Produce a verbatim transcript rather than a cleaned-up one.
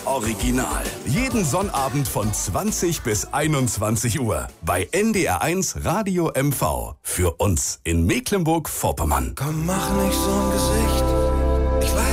Original. Jeden Sonnabend von zwanzig bis einundzwanzig Uhr bei N D R eins Radio M V. Für uns in Mecklenburg-Vorpommern. Komm, mach nicht so ein Gesicht.